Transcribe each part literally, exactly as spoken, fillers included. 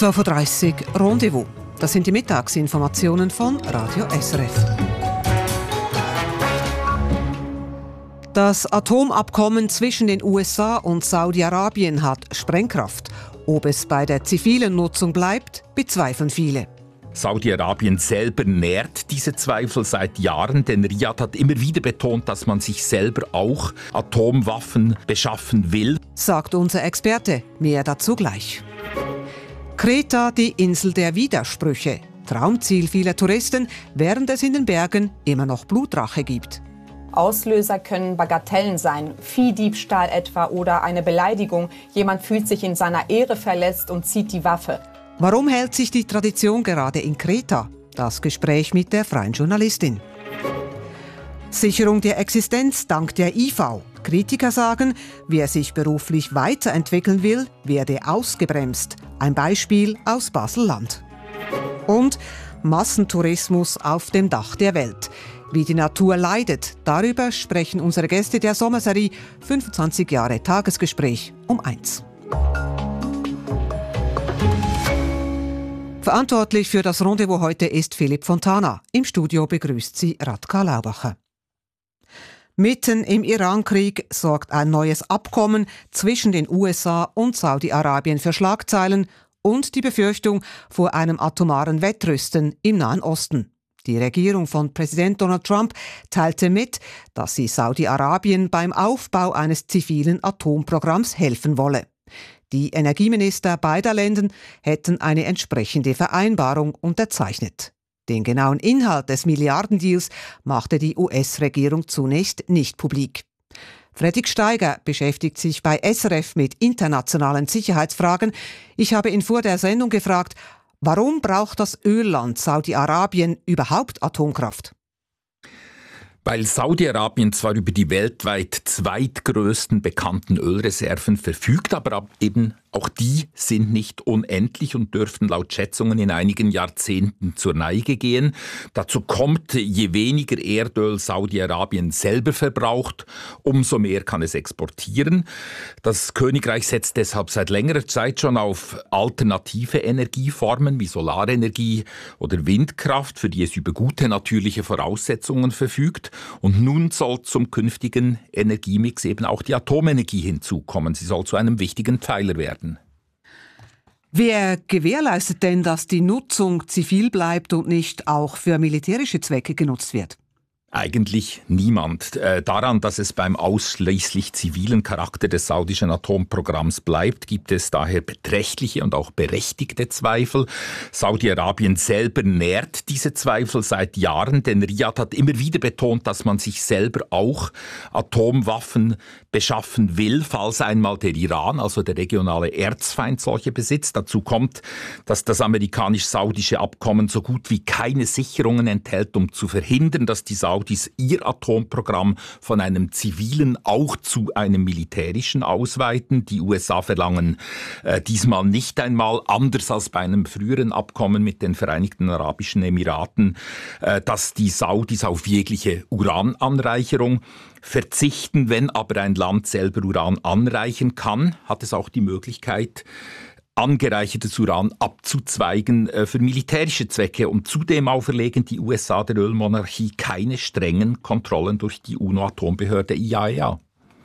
zwölf Uhr dreißig Rendezvous. Das sind die Mittagsinformationen von Radio S R F. Das Atomabkommen zwischen den U S A und Saudi-Arabien hat Sprengkraft. Ob es bei der zivilen Nutzung bleibt, bezweifeln viele. Saudi-Arabien selber nährt diese Zweifel seit Jahren, denn Riyadh hat immer wieder betont, dass man sich selber auch Atomwaffen beschaffen will. Sagt unser Experte. Mehr dazu gleich. Kreta, die Insel der Widersprüche. Traumziel vieler Touristen, während es in den Bergen immer noch Blutrache gibt. Auslöser können Bagatellen sein, Viehdiebstahl etwa oder eine Beleidigung. Jemand fühlt sich in seiner Ehre verletzt und zieht die Waffe. Warum hält sich die Tradition gerade in Kreta? Das Gespräch mit der freien Journalistin. Sicherung der Existenz dank der I V. Kritiker sagen, wer sich beruflich weiterentwickeln will, werde ausgebremst. Ein Beispiel aus Basel-Land. Und Massentourismus auf dem Dach der Welt. Wie die Natur leidet, darüber sprechen unsere Gäste der Sommerserie fünfundzwanzig Jahre Tagesgespräch um eins. Verantwortlich für das Rendezvous heute ist Philipp Fontana. Im Studio begrüßt sie Radka Laubacher. Mitten im Irankrieg sorgt ein neues Abkommen zwischen den U S A und Saudi-Arabien für Schlagzeilen und die Befürchtung vor einem atomaren Wettrüsten im Nahen Osten. Die Regierung von Präsident Donald Trump teilte mit, dass sie Saudi-Arabien beim Aufbau eines zivilen Atomprogramms helfen wolle. Die Energieminister beider Länder hätten eine entsprechende Vereinbarung unterzeichnet. Den genauen Inhalt des Milliardendeals machte die U S-Regierung zunächst nicht publik. Fredrik Steiger beschäftigt sich bei S R F mit internationalen Sicherheitsfragen. Ich habe ihn vor der Sendung gefragt, warum braucht das Ölland Saudi-Arabien überhaupt Atomkraft? Weil Saudi-Arabien zwar über die weltweit zweitgrößten bekannten Ölreserven verfügt, aber eben auch die sind nicht unendlich und dürften laut Schätzungen in einigen Jahrzehnten zur Neige gehen. Dazu kommt, je weniger Erdöl Saudi-Arabien selber verbraucht, umso mehr kann es exportieren. Das Königreich setzt deshalb seit längerer Zeit schon auf alternative Energieformen wie Solarenergie oder Windkraft, für die es über gute natürliche Voraussetzungen verfügt. Und nun soll zum künftigen Energiemix eben auch die Atomenergie hinzukommen. Sie soll zu einem wichtigen Pfeiler werden. Wer gewährleistet denn, dass die Nutzung zivil bleibt und nicht auch für militärische Zwecke genutzt wird? Eigentlich niemand. Äh, daran, dass es beim ausschließlich zivilen Charakter des saudischen Atomprogramms bleibt, gibt es daher beträchtliche und auch berechtigte Zweifel. Saudi-Arabien selber nährt diese Zweifel seit Jahren, denn Riyadh hat immer wieder betont, dass man sich selber auch Atomwaffen beschaffen will, falls einmal der Iran, also der regionale Erzfeind, solche besitzt. Dazu kommt, dass das amerikanisch-saudische Abkommen so gut wie keine Sicherungen enthält, um zu verhindern, dass die Saudis ihr Atomprogramm von einem zivilen auch zu einem militärischen ausweiten. Die U S A verlangen äh, diesmal nicht einmal, anders als bei einem früheren Abkommen mit den Vereinigten Arabischen Emiraten, äh, dass die Saudis auf jegliche Urananreicherung verzichten. Wenn aber ein Land selber Uran anreichern kann, hat es auch die Möglichkeit, angereichertes Uran abzuzweigen äh, für militärische Zwecke. Und zudem auferlegen die U S A der Ölmonarchie keine strengen Kontrollen durch die UNO-Atombehörde I A E A.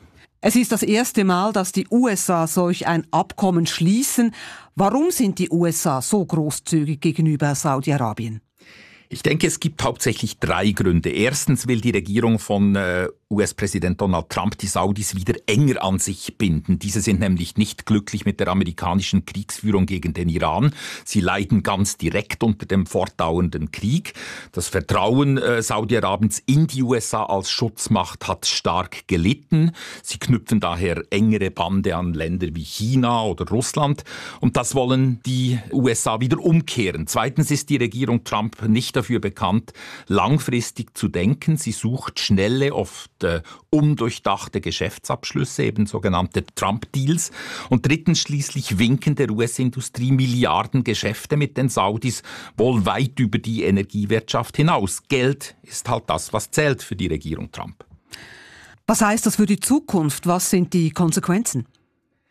Es ist das erste Mal, dass die U S A solch ein Abkommen schließen. Warum sind die U S A so großzügig gegenüber Saudi-Arabien? Ich denke, es gibt hauptsächlich drei Gründe. Erstens will die Regierung von äh, U S-Präsident Donald Trump die Saudis wieder enger an sich binden. Diese sind nämlich nicht glücklich mit der amerikanischen Kriegsführung gegen den Iran. Sie leiden ganz direkt unter dem fortdauernden Krieg. Das Vertrauen äh, Saudi-Arabiens in die U S A als Schutzmacht hat stark gelitten. Sie knüpfen daher engere Bande an Länder wie China oder Russland. Und das wollen die U S A wieder umkehren. Zweitens ist die Regierung Trump nicht dafür bekannt, langfristig zu denken. Sie sucht schnelle, oft äh, undurchdachte Geschäftsabschlüsse, eben sogenannte Trump-Deals. Und drittens schließlich winken der U S-Industrie Milliarden Geschäfte mit den Saudis, wohl weit über die Energiewirtschaft hinaus. Geld ist halt das, was zählt für die Regierung Trump. Was heißt das für die Zukunft? Was sind die Konsequenzen?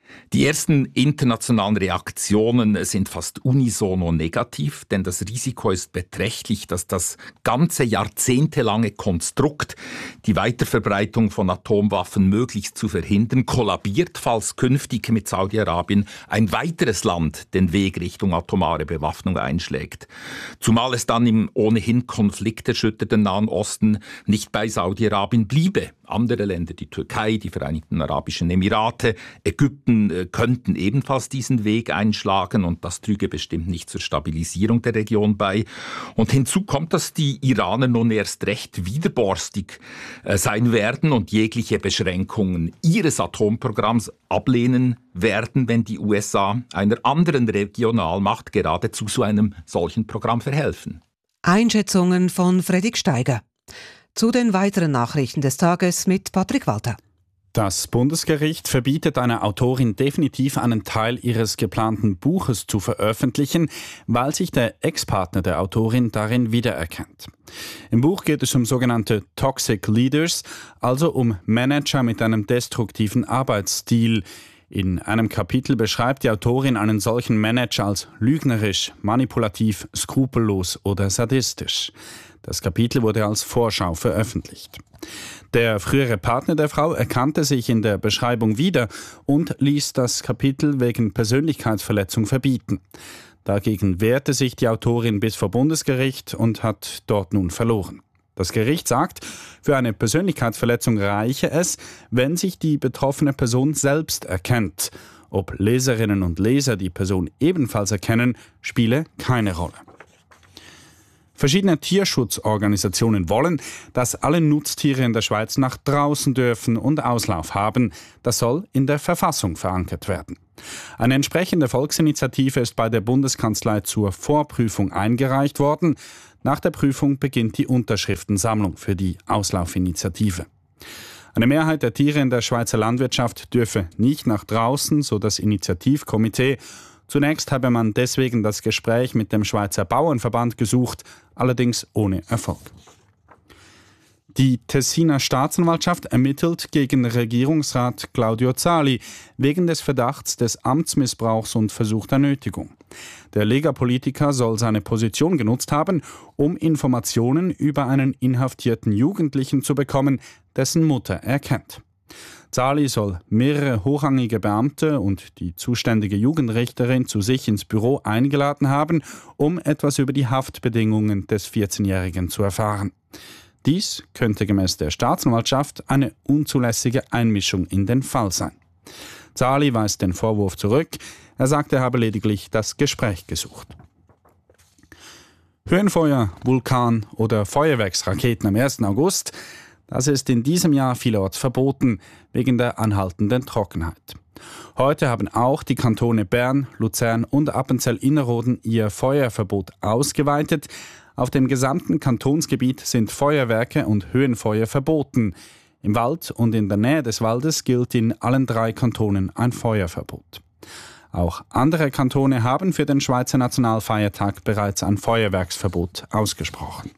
Die ersten internationalen Reaktionen sind fast unisono negativ, denn das Risiko ist beträchtlich, dass das ganze jahrzehntelange Konstrukt, die Weiterverbreitung von Atomwaffen möglichst zu verhindern, kollabiert, falls künftig mit Saudi-Arabien ein weiteres Land den Weg Richtung atomare Bewaffnung einschlägt. Zumal es dann im ohnehin konflikterschütterten Nahen Osten nicht bei Saudi-Arabien bliebe. Andere Länder, die Türkei, die Vereinigten Arabischen Emirate, Ägypten äh, könnten ebenfalls diesen Weg einschlagen und das trüge bestimmt nicht zur Stabilisierung der Region bei. Und hinzu kommt, dass die Iraner nun erst recht widerborstig äh, sein werden und jegliche Beschränkungen ihres Atomprogramms ablehnen werden, wenn die U S A einer anderen Regionalmacht geradezu zu einem solchen Programm verhelfen. Einschätzungen von Fredrik Steiger. Zu den weiteren Nachrichten des Tages mit Patrick Walter. Das Bundesgericht verbietet einer Autorin definitiv einen Teil ihres geplanten Buches zu veröffentlichen, weil sich der Ex-Partner der Autorin darin wiedererkennt. Im Buch geht es um sogenannte Toxic Leaders, also um Manager mit einem destruktiven Arbeitsstil. In einem Kapitel beschreibt die Autorin einen solchen Manager als lügnerisch, manipulativ, skrupellos oder sadistisch. Das Kapitel wurde als Vorschau veröffentlicht. Der frühere Partner der Frau erkannte sich in der Beschreibung wieder und ließ das Kapitel wegen Persönlichkeitsverletzung verbieten. Dagegen wehrte sich die Autorin bis vor Bundesgericht und hat dort nun verloren. Das Gericht sagt, für eine Persönlichkeitsverletzung reiche es, wenn sich die betroffene Person selbst erkennt. Ob Leserinnen und Leser die Person ebenfalls erkennen, spiele keine Rolle. Verschiedene Tierschutzorganisationen wollen, dass alle Nutztiere in der Schweiz nach draußen dürfen und Auslauf haben. Das soll in der Verfassung verankert werden. Eine entsprechende Volksinitiative ist bei der Bundeskanzlei zur Vorprüfung eingereicht worden. Nach der Prüfung beginnt die Unterschriftensammlung für die Auslaufinitiative. Eine Mehrheit der Tiere in der Schweizer Landwirtschaft dürfe nicht nach draußen, so das Initiativkomitee. Zunächst habe man deswegen das Gespräch mit dem Schweizer Bauernverband gesucht, allerdings ohne Erfolg. Die Tessiner Staatsanwaltschaft ermittelt gegen Regierungsrat Claudio Zali wegen des Verdachts des Amtsmissbrauchs und versuchter Nötigung. Der Lega-Politiker soll seine Position genutzt haben, um Informationen über einen inhaftierten Jugendlichen zu bekommen, dessen Mutter er kennt. Zali soll mehrere hochrangige Beamte und die zuständige Jugendrichterin zu sich ins Büro eingeladen haben, um etwas über die Haftbedingungen des vierzehnjährigen zu erfahren. Dies könnte gemäß der Staatsanwaltschaft eine unzulässige Einmischung in den Fall sein. Zali weist den Vorwurf zurück. Er sagt, er habe lediglich das Gespräch gesucht. Höhenfeuer, Vulkan oder Feuerwerksraketen am ersten August, das ist in diesem Jahr vielerorts verboten, wegen der anhaltenden Trockenheit. Heute haben auch die Kantone Bern, Luzern und Appenzell-Innerrhoden ihr Feuerverbot ausgeweitet. Auf dem gesamten Kantonsgebiet sind Feuerwerke und Höhenfeuer verboten. Im Wald und in der Nähe des Waldes gilt in allen drei Kantonen ein Feuerverbot. Auch andere Kantone haben für den Schweizer Nationalfeiertag bereits ein Feuerwerksverbot ausgesprochen.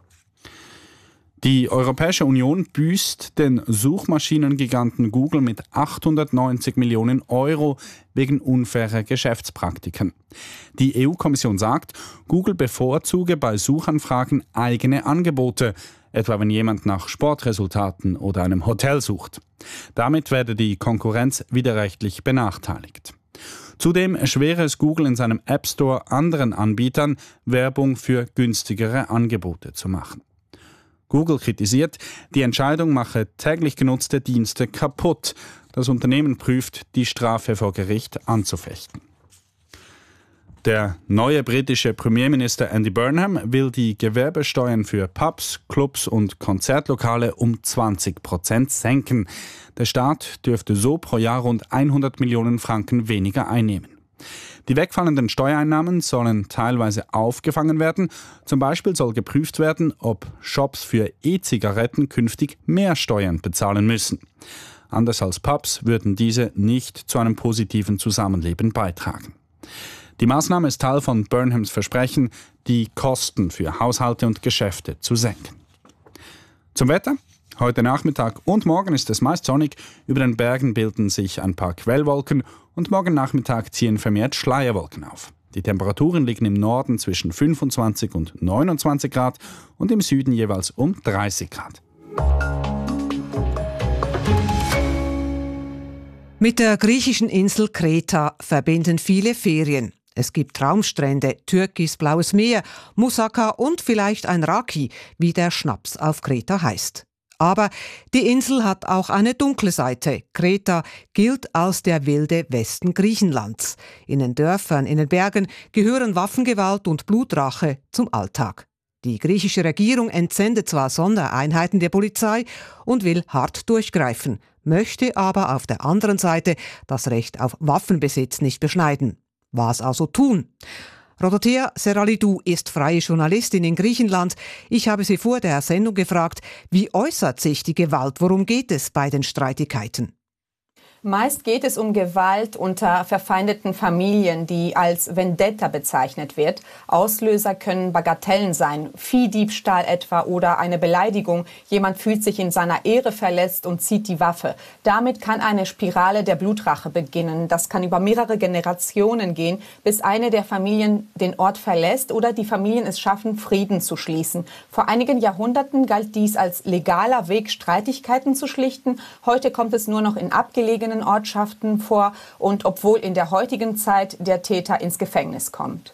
Die Europäische Union büßt den Suchmaschinengiganten Google mit achthundertneunzig Millionen Euro wegen unfairer Geschäftspraktiken. Die E U-Kommission sagt, Google bevorzuge bei Suchanfragen eigene Angebote, etwa wenn jemand nach Sportresultaten oder einem Hotel sucht. Damit werde die Konkurrenz widerrechtlich benachteiligt. Zudem erschwere es Google in seinem App Store anderen Anbietern, Werbung für günstigere Angebote zu machen. Google kritisiert, die Entscheidung mache täglich genutzte Dienste kaputt. Das Unternehmen prüft, die Strafe vor Gericht anzufechten. Der neue britische Premierminister Andy Burnham will die Gewerbesteuern für Pubs, Clubs und Konzertlokale um zwanzig Prozent senken. Der Staat dürfte so pro Jahr rund hundert Millionen Franken weniger einnehmen. Die wegfallenden Steuereinnahmen sollen teilweise aufgefangen werden. Zum Beispiel soll geprüft werden, ob Shops für E-Zigaretten künftig mehr Steuern bezahlen müssen. Anders als Pubs würden diese nicht zu einem positiven Zusammenleben beitragen. Die Maßnahme ist Teil von Burnhams Versprechen, die Kosten für Haushalte und Geschäfte zu senken. Zum Wetter. Heute Nachmittag und morgen ist es meist sonnig. Über den Bergen bilden sich ein paar Quellwolken und morgen Nachmittag ziehen vermehrt Schleierwolken auf. Die Temperaturen liegen im Norden zwischen fünfundzwanzig und neunundzwanzig Grad und im Süden jeweils um dreißig Grad. Mit der griechischen Insel Kreta verbinden viele Ferien. Es gibt Traumstrände, türkisblaues Meer, Moussaka und vielleicht ein Raki, wie der Schnaps auf Kreta heißt. Aber die Insel hat auch eine dunkle Seite. Kreta gilt als der wilde Westen Griechenlands. In den Dörfern, in den Bergen gehören Waffengewalt und Blutrache zum Alltag. Die griechische Regierung entsendet zwar Sondereinheiten der Polizei und will hart durchgreifen, möchte aber auf der anderen Seite das Recht auf Waffenbesitz nicht beschneiden. Was also tun? Rodothea Seralidou ist freie Journalistin in Griechenland. Ich habe sie vor der Sendung gefragt, wie äußert sich die Gewalt? Worum geht es bei den Streitigkeiten? Meist geht es um Gewalt unter verfeindeten Familien, die als Vendetta bezeichnet wird. Auslöser können Bagatellen sein, Viehdiebstahl etwa oder eine Beleidigung. Jemand fühlt sich in seiner Ehre verletzt und zieht die Waffe. Damit kann eine Spirale der Blutrache beginnen. Das kann über mehrere Generationen gehen, bis eine der Familien den Ort verlässt oder die Familien es schaffen, Frieden zu schließen. Vor einigen Jahrhunderten galt dies als legaler Weg, Streitigkeiten zu schlichten. Heute kommt es nur noch in abgelegenen Ortschaften vor und obwohl in der heutigen Zeit der Täter ins Gefängnis kommt.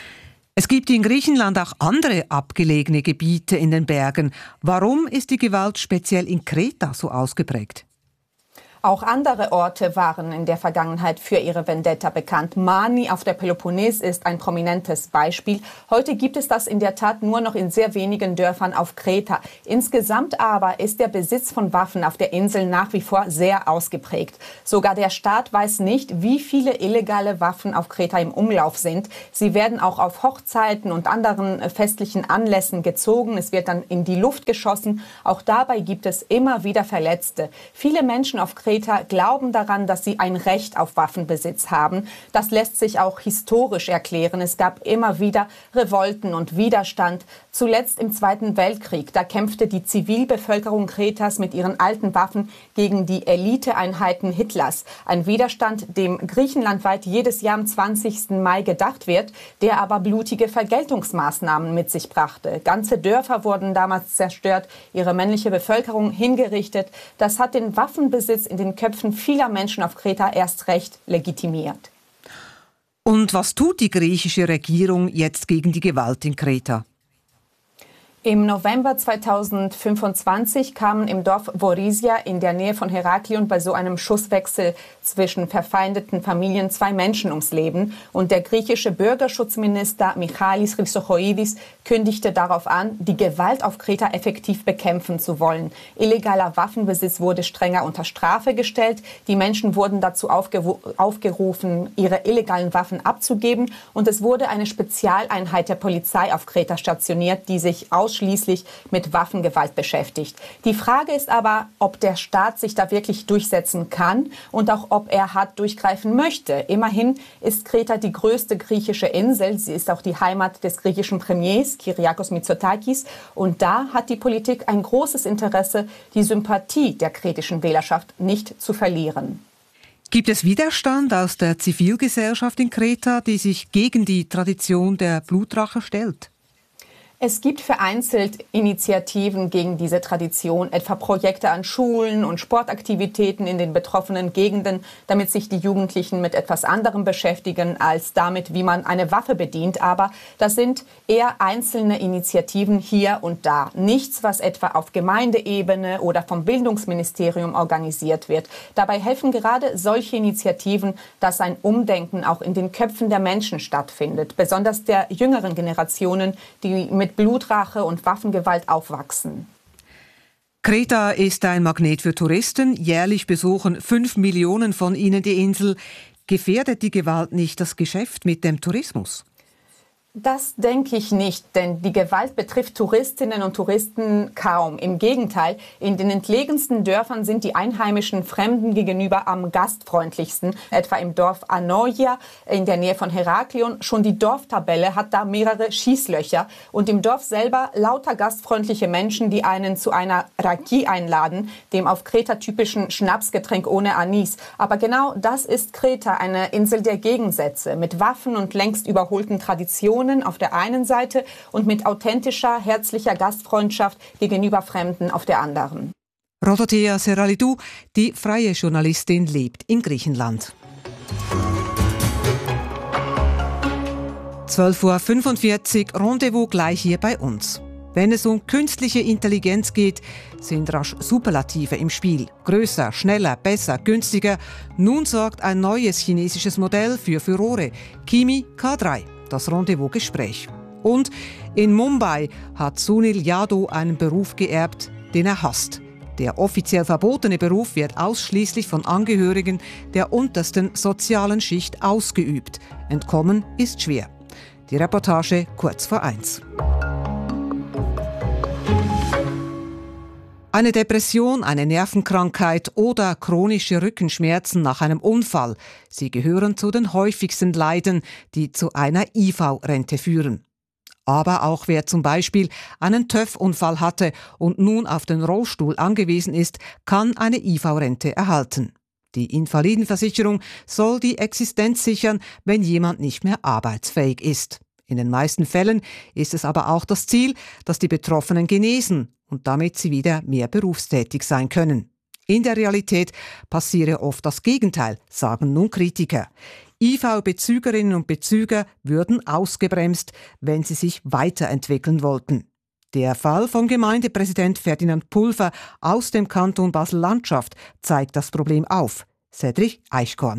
Es gibt in Griechenland auch andere abgelegene Gebiete in den Bergen. Warum ist die Gewalt speziell in Kreta so ausgeprägt? Auch andere Orte waren in der Vergangenheit für ihre Vendetta bekannt. Mani auf der Peloponnes ist ein prominentes Beispiel. Heute gibt es das in der Tat nur noch in sehr wenigen Dörfern auf Kreta. Insgesamt aber ist der Besitz von Waffen auf der Insel nach wie vor sehr ausgeprägt. Sogar der Staat weiß nicht, wie viele illegale Waffen auf Kreta im Umlauf sind. Sie werden auch auf Hochzeiten und anderen festlichen Anlässen gezogen. Es wird dann in die Luft geschossen. Auch dabei gibt es immer wieder Verletzte. Viele Menschen auf Kreta glauben daran, dass sie ein Recht auf Waffenbesitz haben. Das lässt sich auch historisch erklären. Es gab immer wieder Revolten und Widerstand. Zuletzt im Zweiten Weltkrieg. Da kämpfte die Zivilbevölkerung Kretas mit ihren alten Waffen gegen die Eliteeinheiten Hitlers. Ein Widerstand, dem griechenlandweit jedes Jahr am zwanzigsten Mai gedacht wird, der aber blutige Vergeltungsmaßnahmen mit sich brachte. Ganze Dörfer wurden damals zerstört, ihre männliche Bevölkerung hingerichtet. Das hat den Waffenbesitz in den Köpfen vieler Menschen auf Kreta erst recht legitimiert. Und was tut die griechische Regierung jetzt gegen die Gewalt in Kreta? Im November zweitausendfünfundzwanzig kamen im Dorf Vorisia in der Nähe von Heraklion bei so einem Schusswechsel zwischen verfeindeten Familien zwei Menschen ums Leben. Und der griechische Bürgerschutzminister Michalis Chrysochoidis kündigte darauf an, die Gewalt auf Kreta effektiv bekämpfen zu wollen. Illegaler Waffenbesitz wurde strenger unter Strafe gestellt. Die Menschen wurden dazu aufgeru- aufgerufen, ihre illegalen Waffen abzugeben. Und es wurde eine Spezialeinheit der Polizei auf Kreta stationiert, die sich aus schließlich mit Waffengewalt beschäftigt. Die Frage ist aber, ob der Staat sich da wirklich durchsetzen kann und auch ob er hart durchgreifen möchte. Immerhin ist Kreta die größte griechische Insel. Sie ist auch die Heimat des griechischen Premiers Kyriakos Mitsotakis. Und da hat die Politik ein großes Interesse, die Sympathie der kretischen Wählerschaft nicht zu verlieren. Gibt es Widerstand aus der Zivilgesellschaft in Kreta, die sich gegen die Tradition der Blutrache stellt? Es gibt vereinzelt Initiativen gegen diese Tradition, etwa Projekte an Schulen und Sportaktivitäten in den betroffenen Gegenden, damit sich die Jugendlichen mit etwas anderem beschäftigen als damit, wie man eine Waffe bedient. Aber das sind eher einzelne Initiativen hier und da. Nichts, was etwa auf Gemeindeebene oder vom Bildungsministerium organisiert wird. Dabei helfen gerade solche Initiativen, dass ein Umdenken auch in den Köpfen der Menschen stattfindet, besonders der jüngeren Generationen, die mit Blutrache und Waffengewalt aufwachsen. Kreta ist ein Magnet für Touristen. Jährlich besuchen fünf Millionen von ihnen die Insel. Gefährdet die Gewalt nicht das Geschäft mit dem Tourismus? Das denke ich nicht, denn die Gewalt betrifft Touristinnen und Touristen kaum. Im Gegenteil, in den entlegensten Dörfern sind die einheimischen Fremden gegenüber am gastfreundlichsten. Etwa im Dorf Anoia in der Nähe von Heraklion. Schon die Dorftabelle hat da mehrere Schießlöcher. Und im Dorf selber lauter gastfreundliche Menschen, die einen zu einer Raki einladen, dem auf Kreta typischen Schnapsgetränk ohne Anis. Aber genau das ist Kreta, eine Insel der Gegensätze, mit Waffen und längst überholten Traditionen auf der einen Seite und mit authentischer, herzlicher Gastfreundschaft gegenüber Fremden auf der anderen. Rodothea Seralidou, die freie Journalistin, lebt in Griechenland. zwölf Uhr fünfundvierzig, Rendezvous gleich hier bei uns. Wenn es um künstliche Intelligenz geht, sind rasch Superlative im Spiel. Größer, schneller, besser, günstiger. Nun sorgt ein neues chinesisches Modell für Furore. Kimi K drei. Das Rendezvous-Gespräch. Und in Mumbai hat Sunil Yadav einen Beruf geerbt, den er hasst. Der offiziell verbotene Beruf wird ausschließlich von Angehörigen der untersten sozialen Schicht ausgeübt. Entkommen ist schwer. Die Reportage kurz vor eins. Eine Depression, eine Nervenkrankheit oder chronische Rückenschmerzen nach einem Unfall. Sie gehören zu den häufigsten Leiden, die zu einer I V-Rente führen. Aber auch wer zum Beispiel einen TÜV-Unfall hatte und nun auf den Rollstuhl angewiesen ist, kann eine I V-Rente erhalten. Die Invalidenversicherung soll die Existenz sichern, wenn jemand nicht mehr arbeitsfähig ist. In den meisten Fällen ist es aber auch das Ziel, dass die Betroffenen genesen und damit sie wieder mehr berufstätig sein können. In der Realität passiere oft das Gegenteil, sagen nun Kritiker. I V-Bezügerinnen und Bezüger würden ausgebremst, wenn sie sich weiterentwickeln wollten. Der Fall von Gemeindepräsident Ferdinand Pulver aus dem Kanton Basel-Landschaft zeigt das Problem auf. Cedric Eichkorn.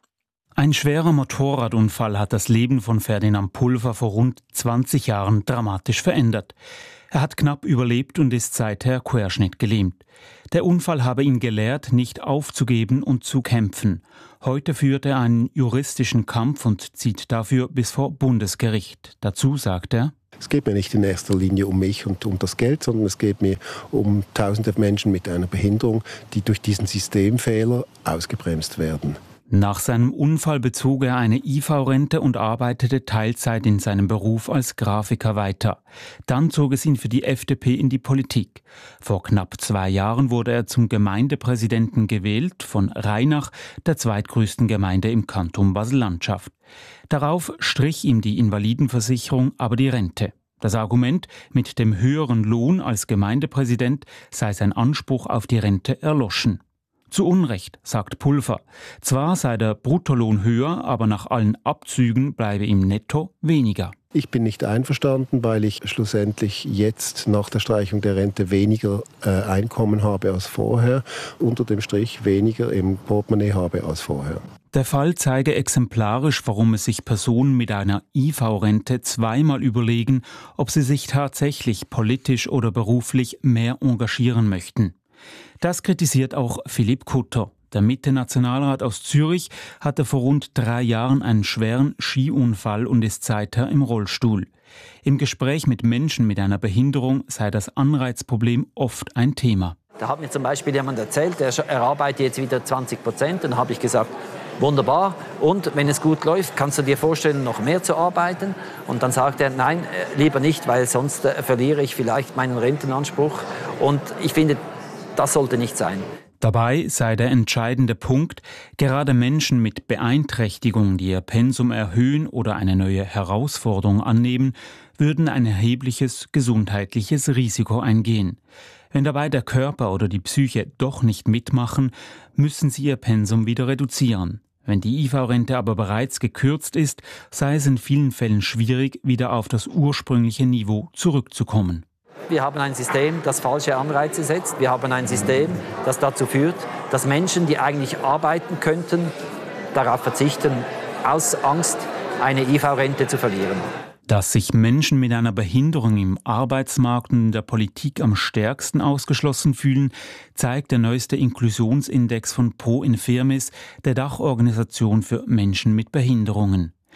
Ein schwerer Motorradunfall hat das Leben von Ferdinand Pulver vor rund zwanzig Jahren dramatisch verändert. Er hat knapp überlebt und ist seither querschnittgelähmt. Der Unfall habe ihn gelehrt, nicht aufzugeben und zu kämpfen. Heute führt er einen juristischen Kampf und zieht dafür bis vor Bundesgericht. Dazu sagt er: Es geht mir nicht in erster Linie um mich und um das Geld, sondern es geht mir um tausende Menschen mit einer Behinderung, die durch diesen Systemfehler ausgebremst werden. Nach seinem Unfall bezog er eine I V-Rente und arbeitete Teilzeit in seinem Beruf als Grafiker weiter. Dann zog es ihn für die F D P in die Politik. Vor knapp zwei Jahren wurde er zum Gemeindepräsidenten gewählt, von Rheinach, der zweitgrößten Gemeinde im Kanton Basel-Landschaft. Darauf strich ihm die Invalidenversicherung aber die Rente. Das Argument, mit dem höheren Lohn als Gemeindepräsident sei sein Anspruch auf die Rente erloschen. Zu Unrecht, sagt Pulver. Zwar sei der Bruttolohn höher, aber nach allen Abzügen bleibe ihm netto weniger. Ich bin nicht einverstanden, weil ich schlussendlich jetzt nach der Streichung der Rente weniger äh, Einkommen habe als vorher, unter dem Strich weniger im Portemonnaie habe als vorher. Der Fall zeige exemplarisch, warum es sich Personen mit einer I V-Rente zweimal überlegen, ob sie sich tatsächlich politisch oder beruflich mehr engagieren möchten. Das kritisiert auch Philipp Kutter. Der Mitte-Nationalrat aus Zürich hatte vor rund drei Jahren einen schweren Skiunfall und ist seither im Rollstuhl. Im Gespräch mit Menschen mit einer Behinderung sei das Anreizproblem oft ein Thema. Da hat mir zum Beispiel jemand erzählt, er, er arbeitet jetzt wieder zwanzig Prozent. Und dann habe ich gesagt, wunderbar. Und wenn es gut läuft, kannst du dir vorstellen, noch mehr zu arbeiten? Und dann sagt er, nein, lieber nicht, weil sonst äh, verliere ich vielleicht meinen Rentenanspruch. Und ich finde, das sollte nicht sein. Dabei sei der entscheidende Punkt, gerade Menschen mit Beeinträchtigungen, die ihr Pensum erhöhen oder eine neue Herausforderung annehmen, würden ein erhebliches gesundheitliches Risiko eingehen. Wenn dabei der Körper oder die Psyche doch nicht mitmachen, müssen sie ihr Pensum wieder reduzieren. Wenn die I V-Rente aber bereits gekürzt ist, sei es in vielen Fällen schwierig, wieder auf das ursprüngliche Niveau zurückzukommen. Wir haben ein System, das falsche Anreize setzt. Wir haben ein System, das dazu führt, dass Menschen, die eigentlich arbeiten könnten, darauf verzichten, aus Angst, eine I V-Rente zu verlieren. Dass sich Menschen mit einer Behinderung im Arbeitsmarkt und in der Politik am stärksten ausgeschlossen fühlen, zeigt der neueste Inklusionsindex von Pro Infirmis, der Dachorganisation für Menschen mit Behinderungen.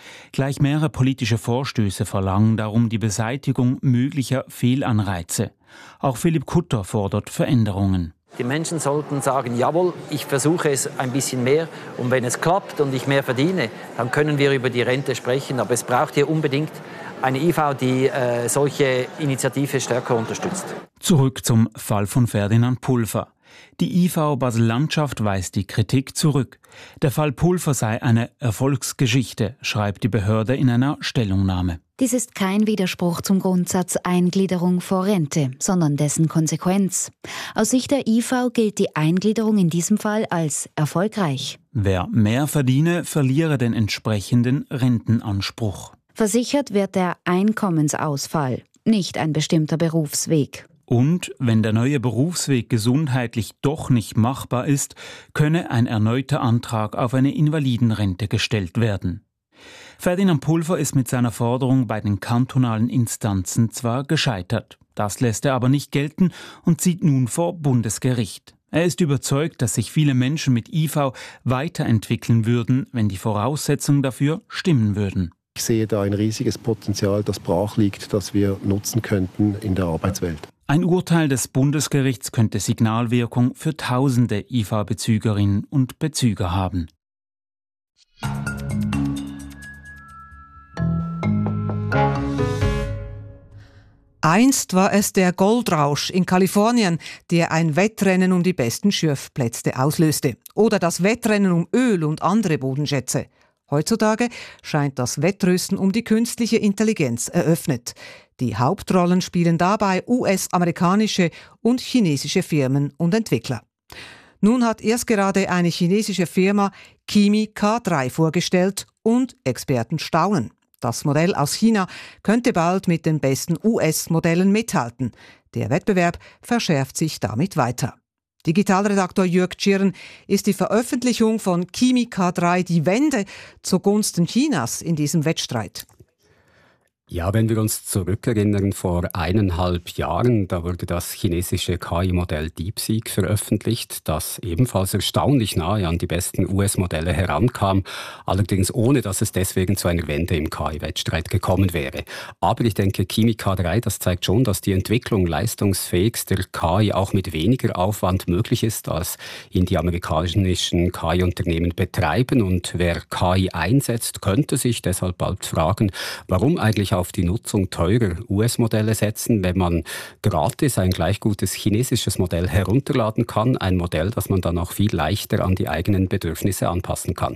Gleich mehrere politische Vorstöße verlangen darum die Beseitigung möglicher Fehlanreize. Auch Philipp Kutter fordert Veränderungen. Die Menschen sollten sagen, jawohl, ich versuche es ein bisschen mehr und wenn es klappt und ich mehr verdiene, dann können wir über die Rente sprechen. Aber es braucht hier unbedingt eine I V, die äh, solche Initiative stärker unterstützt. Zurück zum Fall von Ferdinand Pulver. Die I V Basel-Landschaft weist die Kritik zurück. Der Fall Pulver sei eine Erfolgsgeschichte, schreibt die Behörde in einer Stellungnahme. Dies ist kein Widerspruch zum Grundsatz Eingliederung vor Rente, sondern dessen Konsequenz. Aus Sicht der I V gilt die Eingliederung in diesem Fall als erfolgreich. Wer mehr verdiene, verliere den entsprechenden Rentenanspruch. Versichert wird der Einkommensausfall, nicht ein bestimmter Berufsweg. Und wenn der neue Berufsweg gesundheitlich doch nicht machbar ist, könne ein erneuter Antrag auf eine Invalidenrente gestellt werden. Ferdinand Pulver ist mit seiner Forderung bei den kantonalen Instanzen zwar gescheitert. Das lässt er aber nicht gelten und zieht nun vor Bundesgericht. Er ist überzeugt, dass sich viele Menschen mit I V weiterentwickeln würden, wenn die Voraussetzungen dafür stimmen würden. Ich sehe da ein riesiges Potenzial, das brach liegt, das wir nutzen könnten in der Arbeitswelt. Ein Urteil des Bundesgerichts könnte Signalwirkung für tausende I V-Bezügerinnen und Bezüger haben. Einst war es der Goldrausch in Kalifornien, der ein Wettrennen um die besten Schürfplätze auslöste. Oder das Wettrennen um Öl und andere Bodenschätze. Heutzutage scheint das Wettrüsten um die künstliche Intelligenz eröffnet. Die Hauptrollen spielen dabei U S-amerikanische und chinesische Firmen und Entwickler. Nun hat erst gerade eine chinesische Firma Kimi K drei vorgestellt und Experten staunen. Das Modell aus China könnte bald mit den besten U S-Modellen mithalten. Der Wettbewerb verschärft sich damit weiter. Digitalredaktor Jörg Tschirn, ist die Veröffentlichung von Kimi K drei die Wende zugunsten Chinas in diesem Wettstreit? Ja, wenn wir uns zurückerinnern, vor eineinhalb Jahren, da wurde das chinesische K I-Modell DeepSeek veröffentlicht, das ebenfalls erstaunlich nahe an die besten U S-Modelle herankam, allerdings ohne, dass es deswegen zu einer Wende im K I-Wettstreit gekommen wäre. Aber ich denke, Kimi K drei, das zeigt schon, dass die Entwicklung leistungsfähigster K I auch mit weniger Aufwand möglich ist, als ihn die amerikanischen K I-Unternehmen betreiben. Und wer K I einsetzt, könnte sich deshalb bald fragen, warum eigentlich auch auf die Nutzung teurer U S-Modelle setzen, wenn man gratis ein gleich gutes chinesisches Modell herunterladen kann, ein Modell, das man dann auch viel leichter an die eigenen Bedürfnisse anpassen kann.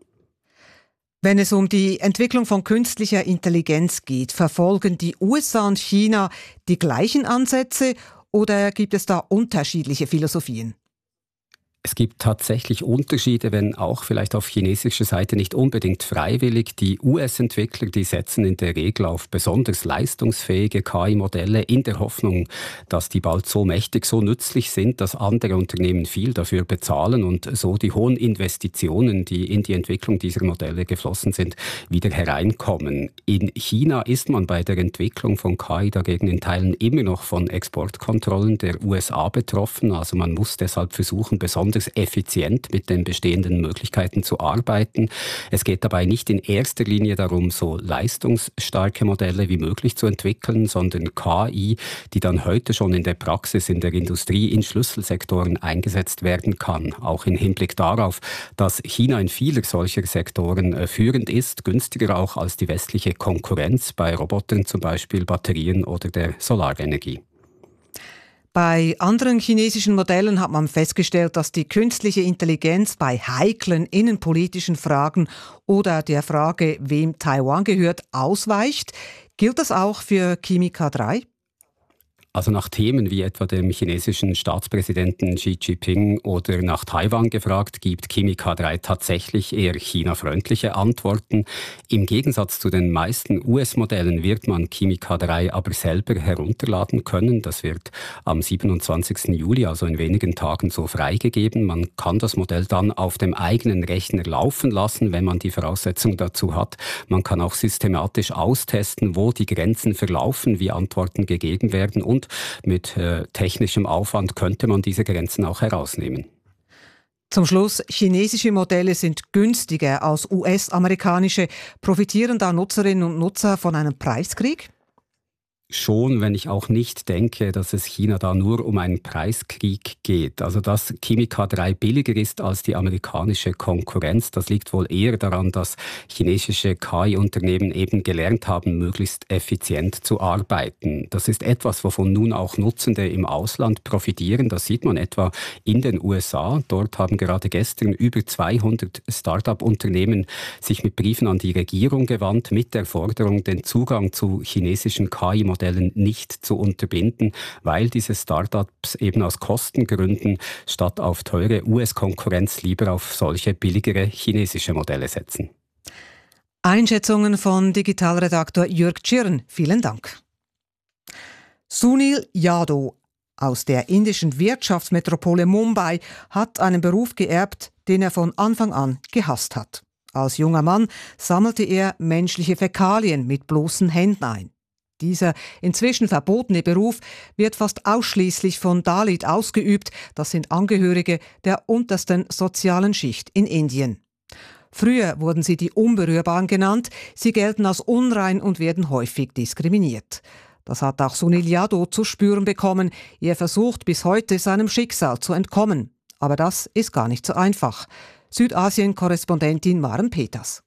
Wenn es um die Entwicklung von künstlicher Intelligenz geht, verfolgen die U S A und China die gleichen Ansätze oder gibt es da unterschiedliche Philosophien? Es gibt tatsächlich Unterschiede, wenn auch vielleicht auf chinesischer Seite nicht unbedingt freiwillig. Die U S-Entwickler, die setzen in der Regel auf besonders leistungsfähige K I-Modelle in der Hoffnung, dass die bald so mächtig, so nützlich sind, dass andere Unternehmen viel dafür bezahlen und so die hohen Investitionen, die in die Entwicklung dieser Modelle geflossen sind, wieder hereinkommen. In China ist man bei der Entwicklung von K I dagegen in Teilen immer noch von Exportkontrollen der U S A betroffen. Also man muss deshalb versuchen, besonders effizient mit den bestehenden Möglichkeiten zu arbeiten. Es geht dabei nicht in erster Linie darum, so leistungsstarke Modelle wie möglich zu entwickeln, sondern K I, die dann heute schon in der Praxis, in der Industrie, in Schlüsselsektoren eingesetzt werden kann. Auch im Hinblick darauf, dass China in vielen solcher Sektoren äh, führend ist, günstiger auch als die westliche Konkurrenz bei Robotern, zum Beispiel Batterien oder der Solarenergie. Bei anderen chinesischen Modellen hat man festgestellt, dass die künstliche Intelligenz bei heiklen innenpolitischen Fragen oder der Frage, wem Taiwan gehört, ausweicht. Gilt das auch für Kimi K drei? Also nach Themen wie etwa dem chinesischen Staatspräsidenten Xi Jinping oder nach Taiwan gefragt, gibt Kimi K drei tatsächlich eher China-freundliche Antworten. Im Gegensatz zu den meisten U S-Modellen wird man Kimi K drei aber selber herunterladen können. Das wird am siebenundzwanzigsten Juli, also in wenigen Tagen, so freigegeben. Man kann das Modell dann auf dem eigenen Rechner laufen lassen, wenn man die Voraussetzung dazu hat. Man kann auch systematisch austesten, wo die Grenzen verlaufen, wie Antworten gegeben werden, und mit äh, technischem Aufwand könnte man diese Grenzen auch herausnehmen. Zum Schluss, chinesische Modelle sind günstiger als U S-amerikanische. Profitieren da Nutzerinnen und Nutzer von einem Preiskrieg? Schon, wenn ich auch nicht denke, dass es China da nur um einen Preiskrieg geht. Also dass Kimi K drei billiger ist als die amerikanische Konkurrenz, das liegt wohl eher daran, dass chinesische K I-Unternehmen eben gelernt haben, möglichst effizient zu arbeiten. Das ist etwas, wovon nun auch Nutzende im Ausland profitieren. Das sieht man etwa in den U S A. Dort haben gerade gestern über zweihundert Start-up-Unternehmen sich mit Briefen an die Regierung gewandt, mit der Forderung, den Zugang zu chinesischen K I-Modellen nicht zu unterbinden, weil diese Start-ups eben aus Kostengründen statt auf teure U S-Konkurrenz lieber auf solche billigere chinesische Modelle setzen. Einschätzungen von Digitalredaktor Jörg Tschirn. Vielen Dank. Sunil Yadav aus der indischen Wirtschaftsmetropole Mumbai hat einen Beruf geerbt, den er von Anfang an gehasst hat. Als junger Mann sammelte er menschliche Fäkalien mit bloßen Händen ein. Dieser inzwischen verbotene Beruf wird fast ausschließlich von Dalit ausgeübt. Das sind Angehörige der untersten sozialen Schicht in Indien. Früher wurden sie die Unberührbaren genannt. Sie gelten als unrein und werden häufig diskriminiert. Das hat auch Sunil Yadav zu spüren bekommen. Er versucht bis heute seinem Schicksal zu entkommen. Aber das ist gar nicht so einfach. Südasien-Korrespondentin Maren Peters.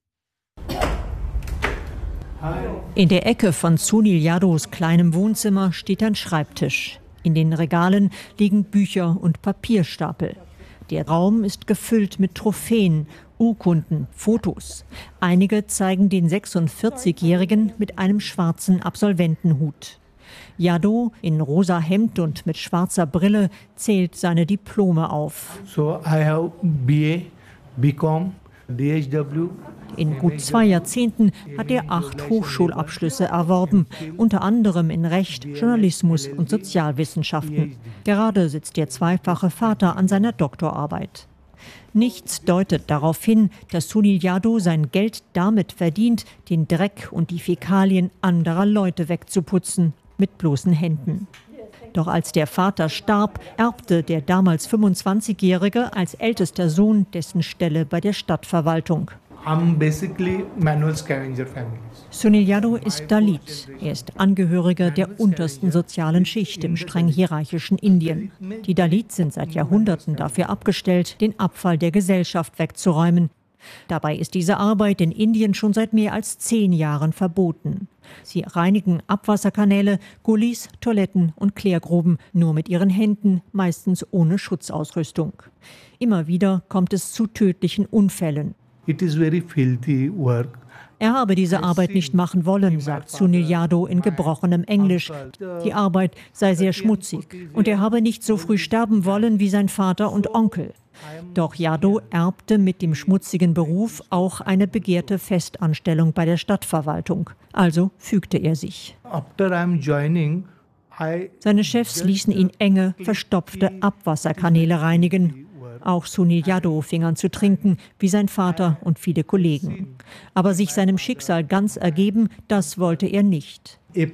In der Ecke von Sunil Yadavs kleinem Wohnzimmer steht ein Schreibtisch. In den Regalen liegen Bücher und Papierstapel. Der Raum ist gefüllt mit Trophäen, Urkunden, Fotos. Einige zeigen den sechsundvierzigjährigen mit einem schwarzen Absolventenhut. Yadav in rosa Hemd und mit schwarzer Brille zählt seine Diplome auf. So I have B A, B Com, D H W. In gut zwei Jahrzehnten hat er acht Hochschulabschlüsse erworben, unter anderem in Recht, Journalismus und Sozialwissenschaften. Gerade sitzt der zweifache Vater an seiner Doktorarbeit. Nichts deutet darauf hin, dass Sunil Yadav sein Geld damit verdient, den Dreck und die Fäkalien anderer Leute wegzuputzen, mit bloßen Händen. Doch als der Vater starb, erbte der damals fünfundzwanzigjährige als ältester Sohn dessen Stelle bei der Stadtverwaltung. I'm basically manual scavenger family. Sunil Yadav ist Dalit. Er ist Angehöriger der untersten sozialen Schicht im streng hierarchischen Indien. Die Dalits sind seit Jahrhunderten dafür abgestellt, den Abfall der Gesellschaft wegzuräumen. Dabei ist diese Arbeit in Indien schon seit mehr als zehn Jahren verboten. Sie reinigen Abwasserkanäle, Gullis, Toiletten und Klärgruben nur mit ihren Händen, meistens ohne Schutzausrüstung. Immer wieder kommt es zu tödlichen Unfällen. It is very filthy work. Er habe diese Arbeit nicht machen wollen, sagt Sunil Yadav in gebrochenem Englisch. Die Arbeit sei sehr schmutzig und er habe nicht so früh sterben wollen wie sein Vater und Onkel. Doch Yadav erbte mit dem schmutzigen Beruf auch eine begehrte Festanstellung bei der Stadtverwaltung. Also fügte er sich. Seine Chefs ließen ihn enge, verstopfte Abwasserkanäle reinigen. Auch Sunil Yadav fing an zu trinken, wie sein Vater und viele Kollegen. Aber sich seinem Schicksal ganz ergeben, das wollte er nicht.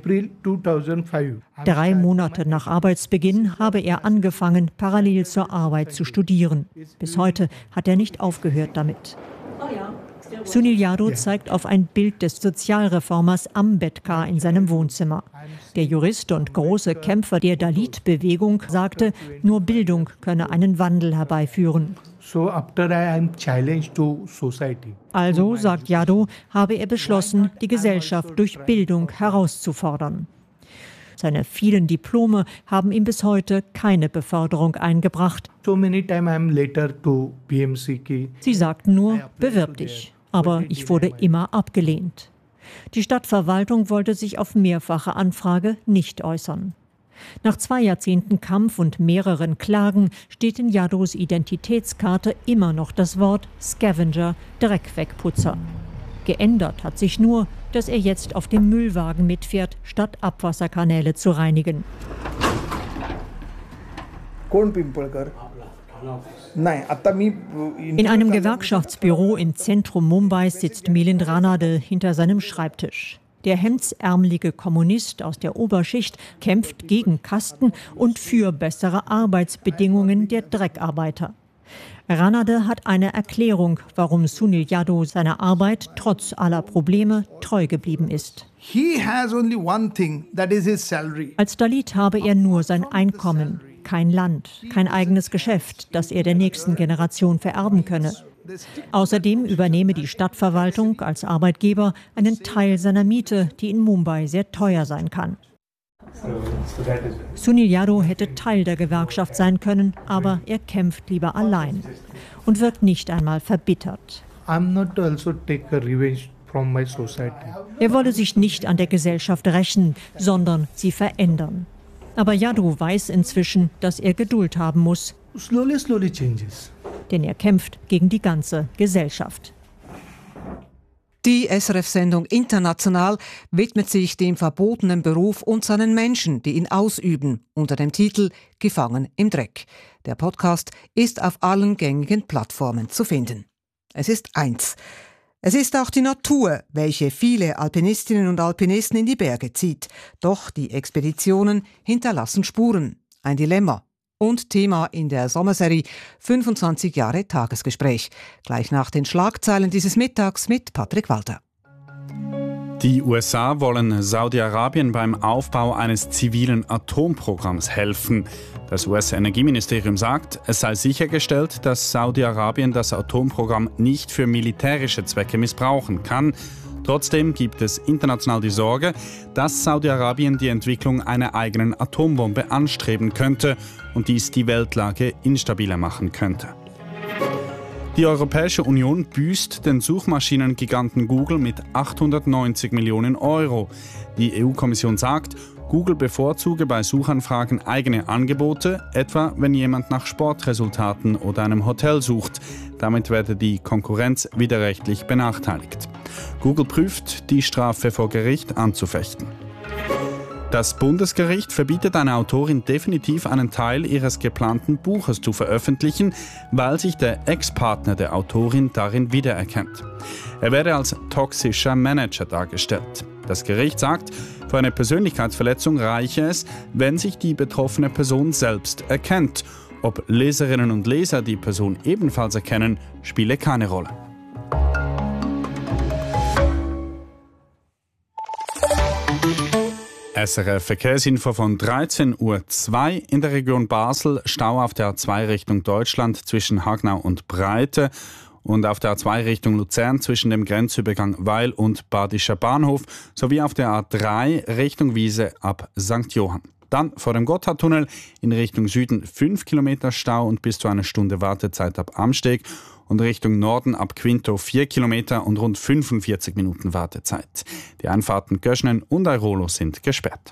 Drei Monate nach Arbeitsbeginn habe er angefangen, parallel zur Arbeit zu studieren. Bis heute hat er nicht aufgehört damit. Sunil Yadav zeigt auf ein Bild des Sozialreformers Ambedkar in seinem Wohnzimmer. Der Jurist und große Kämpfer der Dalit-Bewegung sagte, nur Bildung könne einen Wandel herbeiführen. Also, sagt Yadav, habe er beschlossen, die Gesellschaft durch Bildung herauszufordern. Seine vielen Diplome haben ihm bis heute keine Beförderung eingebracht. Sie sagten nur, bewirb dich. Aber ich wurde immer abgelehnt. Die Stadtverwaltung wollte sich auf mehrfache Anfrage nicht äußern. Nach zwei Jahrzehnten Kampf und mehreren Klagen steht in Yadavs Identitätskarte immer noch das Wort Scavenger, Dreckwegputzer. Geändert hat sich nur, dass er jetzt auf dem Müllwagen mitfährt, statt Abwasserkanäle zu reinigen. In einem Gewerkschaftsbüro im Zentrum Mumbais sitzt Milind Ranade hinter seinem Schreibtisch. Der hemdsärmelige Kommunist aus der Oberschicht kämpft gegen Kasten und für bessere Arbeitsbedingungen der Dreckarbeiter. Ranade hat eine Erklärung, warum Sunil Yadav seiner Arbeit trotz aller Probleme treu geblieben ist. He has only one thing, that is his salary. Als Dalit habe er nur sein Einkommen, kein Land, kein eigenes Geschäft, das er der nächsten Generation vererben könne. Außerdem übernehme die Stadtverwaltung als Arbeitgeber einen Teil seiner Miete, die in Mumbai sehr teuer sein kann. Sunil Yadav hätte Teil der Gewerkschaft sein können, aber er kämpft lieber allein und wirkt nicht einmal verbittert. I'm not to also take a revenge from my society. Er wolle sich nicht an der Gesellschaft rächen, sondern sie verändern. Aber Yadav weiß inzwischen, dass er Geduld haben muss. Slowly, slowly changes. Denn er kämpft gegen die ganze Gesellschaft. Die S R F-Sendung International widmet sich dem verbotenen Beruf und seinen Menschen, die ihn ausüben, unter dem Titel Gefangen im Dreck. Der Podcast ist auf allen gängigen Plattformen zu finden. Es ist eins. Es ist auch die Natur, welche viele Alpinistinnen und Alpinisten in die Berge zieht. Doch die Expeditionen hinterlassen Spuren. Ein Dilemma. Und Thema in der Sommerserie fünfundzwanzig Jahre Tagesgespräch. Gleich nach den Schlagzeilen dieses Mittags mit Patrick Walter. Die U S A wollen Saudi-Arabien beim Aufbau eines zivilen Atomprogramms helfen. Das U S-Energieministerium sagt, es sei sichergestellt, dass Saudi-Arabien das Atomprogramm nicht für militärische Zwecke missbrauchen kann. Trotzdem gibt es international die Sorge, dass Saudi-Arabien die Entwicklung einer eigenen Atombombe anstreben könnte und dies die Weltlage instabiler machen könnte. Die Europäische Union büßt den Suchmaschinengiganten Google mit achthundertneunzig Millionen Euro. Die E U-Kommission sagt, Google bevorzuge bei Suchanfragen eigene Angebote, etwa wenn jemand nach Sportresultaten oder einem Hotel sucht. Damit werde die Konkurrenz widerrechtlich benachteiligt. Google prüft, die Strafe vor Gericht anzufechten. Das Bundesgericht verbietet einer Autorin definitiv einen Teil ihres geplanten Buches zu veröffentlichen, weil sich der Ex-Partner der Autorin darin wiedererkennt. Er werde als toxischer Manager dargestellt. Das Gericht sagt, für eine Persönlichkeitsverletzung reiche es, wenn sich die betroffene Person selbst erkennt. Ob Leserinnen und Leser die Person ebenfalls erkennen, spiele keine Rolle. S R F-Verkehrsinfo von dreizehn Uhr zwei in der Region Basel. Stau auf der A zwei Richtung Deutschland zwischen Hagnau und Breite und auf der A zwei Richtung Luzern zwischen dem Grenzübergang Weil und Badischer Bahnhof sowie auf der A drei Richtung Wiese ab Sankt Johann. Dann vor dem Gotthardtunnel in Richtung Süden fünf Kilometer Stau und bis zu einer Stunde Wartezeit ab Amsteg und Richtung Norden ab Quinto vier Kilometer und rund fünfundvierzig Minuten Wartezeit. Die Einfahrten Göschnen und Airolo sind gesperrt.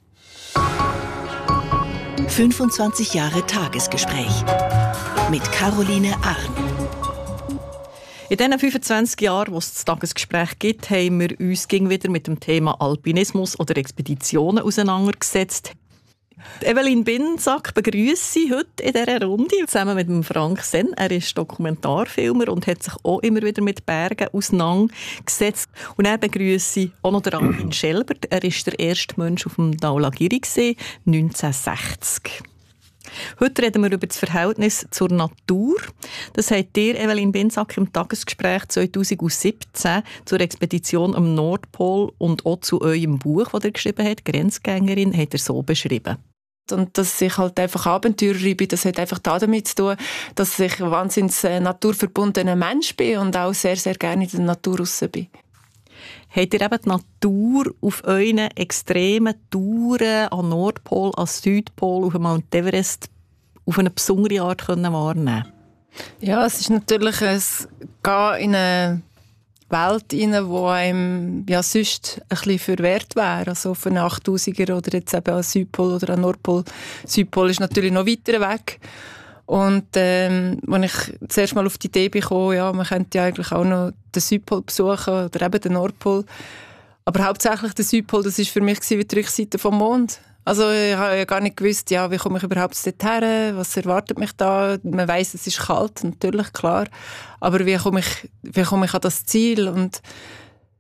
fünfundzwanzig Jahre Tagesgespräch mit Caroline Arn. In diesen fünfundzwanzig Jahren, wo es das Tagesgespräch gibt, haben wir uns wieder mit dem Thema Alpinismus oder Expeditionen auseinandergesetzt. Evelyn Binsack begrüße ich heute in dieser Runde zusammen mit dem Frank Senn. Er ist Dokumentarfilmer und hat sich auch immer wieder mit Bergen auseinandergesetzt. Und er begrüße ich auch noch den Armin Schelbert. Er ist der erste Mensch auf dem Dhaulagiri neunzehnhundertsechzig. Heute reden wir über das Verhältnis zur Natur. Das habt ihr, Evelyn Binsack, im Tagesgespräch zweitausendsiebzehn zur Expedition am Nordpol und auch zu eurem Buch, das ihr geschrieben habt, «Grenzgängerin», habt ihr so beschrieben. Und dass ich halt einfach Abenteurerin bin, das hat einfach damit zu tun, dass ich ein wahnsinnig naturverbundener Mensch bin und auch sehr, sehr gerne in der Natur raus bin. Habt ihr eben die Natur auf euren extremen Touren an Nordpol, an Südpol, auf dem Mount Everest auf eine besondere Art wahrnehmen? Ja, es ist natürlich ein Gehen in eine Welt rein, die einem ja sonst ein bisschen verwehrt wäre. Also auf einen achttausiger oder jetzt eben an Südpol oder an Nordpol. Südpol ist natürlich noch weiter weg. Und ähm, als ich zuerst mal auf die Idee bekam, ja, man könnte ja eigentlich auch noch den Südpol besuchen oder eben den Nordpol. Aber hauptsächlich der Südpol, das war für mich wie die Rückseite vom Mond. Also ich habe ja gar nicht gewusst, ja, wie komme ich überhaupt dorthin, was erwartet mich da. Man weiss, es ist kalt, natürlich, klar. Aber wie komme ich, wie komme ich an das Ziel? Und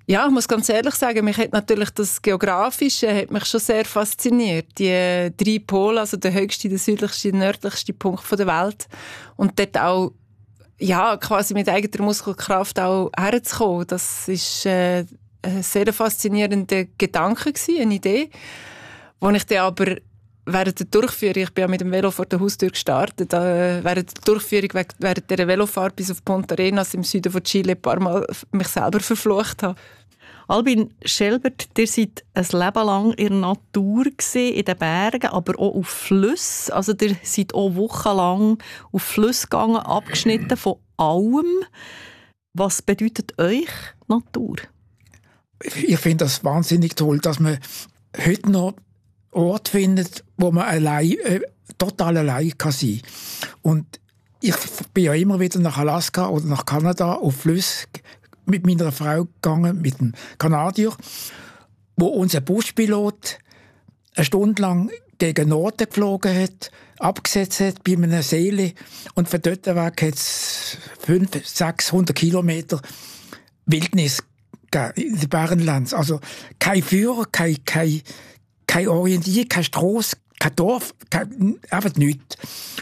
Ja, ich muss ganz ehrlich sagen, mich hat natürlich das Geografische hat mich schon sehr fasziniert. Die drei Pole, also der höchste, der südlichste, der nördlichste Punkt der Welt. Und dort auch, ja, quasi mit eigener Muskelkraft auch herzukommen. Das ist äh, ein sehr faszinierender Gedanke gewesen, eine Idee, wo ich dann aber während der Durchführung, ich bin ja mit dem Velo vor der Haustür gestartet, äh, während der Durchführung, während der Velofahrt bis auf Punta Arenas im Süden von Chile ein paar Mal mich selber verflucht habe. Albin Schelbert, ihr seid ein Leben lang in der Natur gewesen, in den Bergen, aber auch auf Flüssen. Also ihr seid auch wochenlang auf Flüsse gegangen, abgeschnitten von allem. Was bedeutet euch Natur? Ich finde das wahnsinnig toll, dass man heute noch Ort findet, wo man allein, äh, total allein kann sein. Und ich bin ja immer wieder nach Alaska oder nach Kanada auf Flüsse mit meiner Frau gegangen, mit dem Kanadier, wo unser Buspilot eine Stunde lang gegen Norden geflogen hat, abgesetzt hat bei einer Seele und von dort weg hat es fünfhundert, sechshundert Kilometer Wildnis in den Bergenlands. Also kein Führer, kein, kein, keine Orientierung, keine Strasse, kein Dorf, kein, einfach nichts.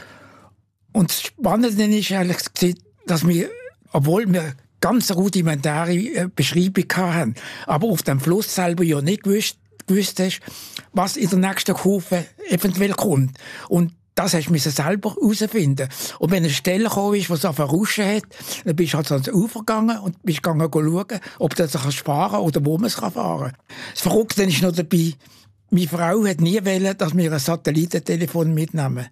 Und das Spannende ist eigentlich, dass wir, obwohl wir ganz rudimentäre Beschreibung hatten, aber auf dem Fluss selber ja nicht gewusst, gewusst hast, was in der nächsten Kurve eventuell kommt. Und das hast du selber herausfinden. Und wenn eine Stelle gekommen ist, die so verruschen hat, dann bist du halt ans Ufer gegangen und bist gegangen schauen, ob du das fahren kann oder wo man es fahren kann. Das Verrückte ist noch dabei, meine Frau hat nie wollen, dass wir ein Satellitentelefon mitnehmen.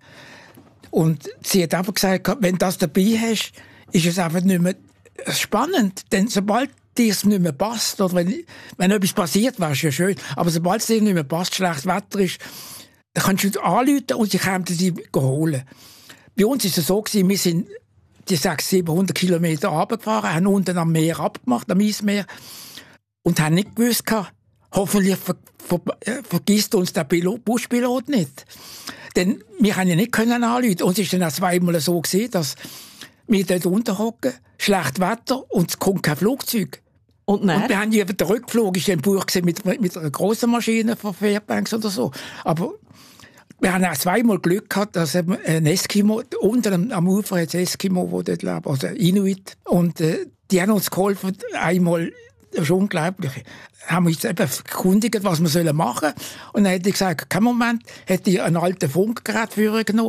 Und sie hat einfach gesagt, wenn du das dabei hast, ist es einfach nicht mehr spannend. Denn sobald dir es nicht mehr passt, oder wenn, wenn etwas passiert, wäre es ja schön, aber sobald es dir nicht mehr passt, schlecht Wetter ist, dann kannst du anrufen und sie kommen sie holen. Bei uns war es so, wir sind die sechshundert, siebenhundert Kilometer runtergefahren, haben unten am Meer abgemacht, am Eismeer, und haben nicht gewusst, hoffentlich ver, ver, äh, vergisst uns der Pilot, Buspilot nicht. Denn wir können ja nicht anrufen. Uns ist dann auch zweimal so gewesen, dass wir dort unten hocken, schlecht Wetter und es kommt kein Flugzeug. Und, und wir haben ja den Rückflug, ist ein Buch mit, mit einer grossen Maschine von Fairbanks oder so. Aber wir haben auch zweimal Glück gehabt, dass ein Eskimo, unten am Ufer hat es Eskimo, die dort leben, also Inuit. Und äh, die haben uns geholfen, einmal, das ist unglaublich, haben wir uns eben erkundigt, was wir machen sollen. Und dann hat ich gesagt, kein Moment, hätte ich ein altes Funkgerät für genommen